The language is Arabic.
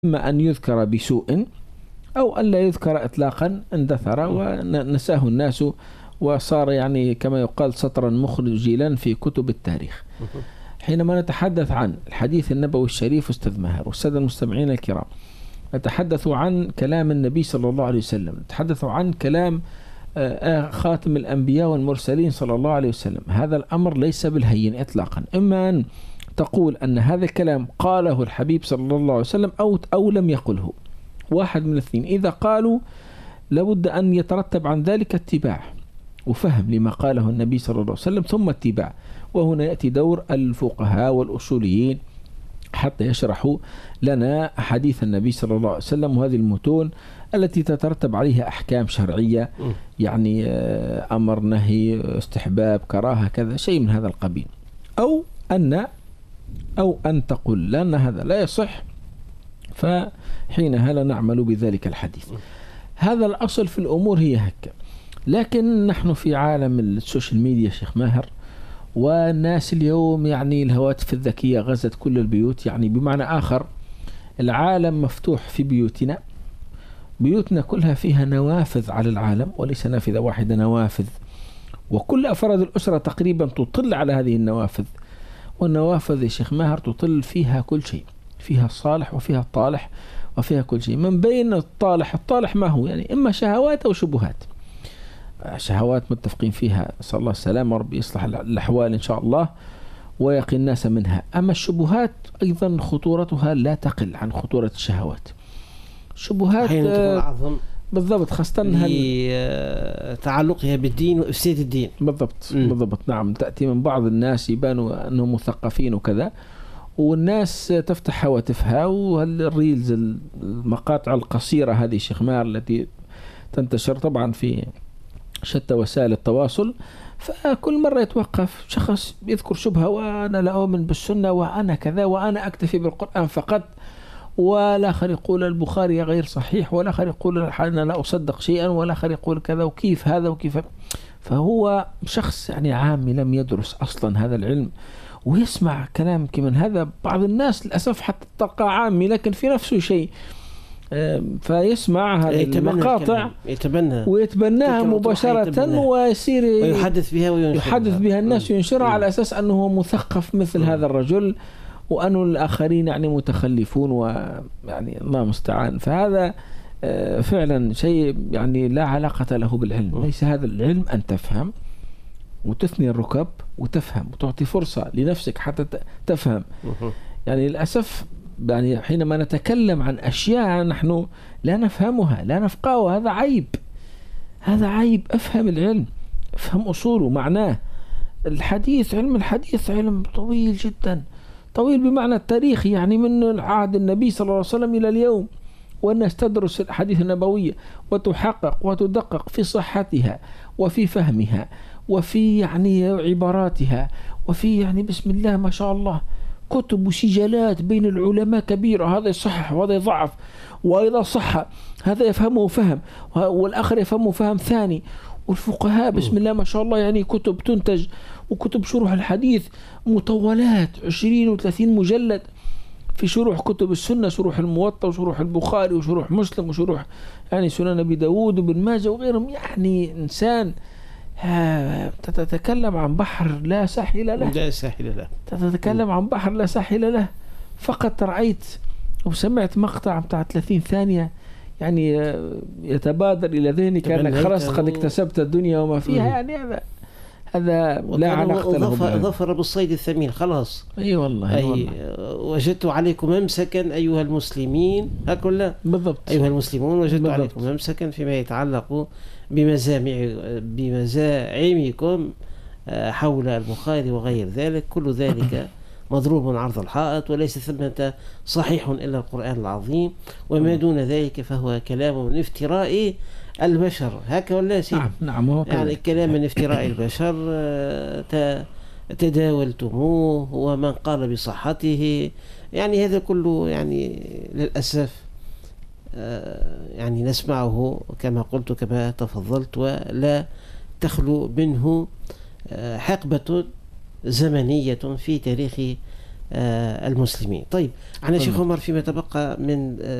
إما أن يذكر بسوء أو أن لا يذكر إطلاقا، اندثر ونساه الناس وصار يعني كما يقال سطرا مخجلا في كتب التاريخ. حينما نتحدث عن الحديث النبوي الشريف أستاذ ماهر والسادة المستمعين الكرام، نتحدث عن كلام النبي صلى الله عليه وسلم، نتحدث عن كلام خاتم الأنبياء والمرسلين صلى الله عليه وسلم. هذا الأمر ليس بالهين إطلاقا. إما أن تقول أن هذا الكلام قاله الحبيب صلى الله عليه وسلم أو لم يقله، واحد من الاثنين. إذا قالوا لابد أن يترتب عن ذلك اتباع وفهم لما قاله النبي صلى الله عليه وسلم ثم اتباع. وهنا يأتي دور الفقهاء والأصوليين حتى يشرحوا لنا حديث النبي صلى الله عليه وسلم وهذه المتون التي تترتب عليها أحكام شرعية، يعني أمر نهي استحباب كراهة كذا شيء من هذا القبيل. أو أن تقول لأن هذا لا يصح، فحينها لا نعمل بذلك الحديث. هذا الأصل في الأمور هي هكذا. لكن نحن في عالم السوشيال ميديا شيخ ماهر، والناس اليوم يعني الهواتف الذكية غزت كل البيوت، يعني بمعنى آخر العالم مفتوح في بيوتنا كلها فيها نوافذ على العالم، وليس نافذة واحدة، نوافذ، وكل أفراد الأسرة تقريبا تطل على هذه النوافذ. والنوافذ يا شيخ ماهر تطل فيها كل شيء، فيها الصالح وفيها الطالح وفيها كل شيء. من بين الطالح ما هو؟ يعني إما شهوات أو شبهات. شهوات متفقين فيها، صلى الله السلامة، ربي يصلح الأحوال إن شاء الله ويقي الناس منها. أما الشبهات أيضا خطورتها لا تقل عن خطورة الشهوات. شبهات بالضبط، خاصة تعلقها بالدين وإفساد الدين. بالضبط نعم. تأتي من بعض الناس يبانوا أنهم مثقفين وكذا، والناس تفتح هواتفها والريلز المقاطع القصيرة هذه شيخ ماهر التي تنتشر طبعا في شتى وسائل التواصل. فكل مرة يتوقف شخص يذكر شبهة، وأنا لا أؤمن بالسنة وأنا كذا وأنا أكتفي بالقرآن فقط، والآخر يقول البخاري غير صحيح، والآخر يقول أنا لا أصدق شيئا، والآخر يقول كذا وكيف هذا وكيف. فهو شخص يعني عامي لم يدرس أصلا هذا العلم ويسمع كلام كمن هذا. بعض الناس للأسف حتى تلقى عامي لكن في نفسه شيء، فيسمع هذه المقاطع ويتبناها مباشرة ويصير يحدث بها الناس وينشرها على أساس أنه مثقف مثل هذا الرجل، وأن الآخرين يعني متخلفون، ويعني الله مستعان. فهذا فعلا شيء يعني لا علاقة له بالعلم. ليس هذا العلم أن تفهم وتثني الركب وتفهم وتعطي فرصة لنفسك حتى تفهم. يعني للأسف يعني حينما نتكلم عن أشياء نحن لا نفهمها لا نفقهها، هذا عيب. أفهم العلم، أفهم أصوله معناه. علم الحديث علم طويل جدا، طويل بمعنى التاريخ، يعني من عهد النبي صلى الله عليه وسلم إلى اليوم، والناس تدرس الحديث النبوية وتحقق وتدقق في صحتها وفي فهمها وفي يعني عباراتها وفي يعني بسم الله ما شاء الله كتب وسجلات بين العلماء كبيرة، هذا يصحح وهذا يضعف، وإذا صح هذا يفهمه فهم والآخر يفهمه فهم ثاني. والفقهاء بسم الله ما شاء الله يعني كتب تنتج، وكتب شروح الحديث مطولات 20 و30 مجلد في شروح كتب السنة، شروح الموطأ وشروح البخاري وشروح مسلم وشروح يعني سنن أبي داود وابن ماجه وغيرهم. يعني إنسان تتكلم عن بحر لا ساحل له، تتكلم عن بحر لا ساحل له. فقط رأيت وسمعت مقطع بتاع 30 ثانية يعني يتبادر إلى ذهني كأنك خلاص قد اكتسبت الدنيا وما فيها. يعني هذا لا علاقة له ظفر بالصيد الثمين خلاص. أي والله وجدت عليكم ممسكا أيها المسلمين، هكذا بالضبط. أيها المسلمون وجدت عليكم ممسكا فيما يتعلق بمزاعمكم حول البخاري وغير ذلك. كل ذلك مضروب عرض الحائط، وليس ثمة صحيح إلا القرآن العظيم، وما دون ذلك فهو كلام من افتراء البشر. هكذا ولا سيد؟ نعم يعني كلام من افتراء البشر تداولتموه، ومن قال بصحته يعني هذا كله يعني للأسف يعني نسمعه كما قلت كما تفضلت، ولا تخلو منه حقبة زمنية في تاريخ المسلمين. طيب عن شيخ عمر فيما تبقى من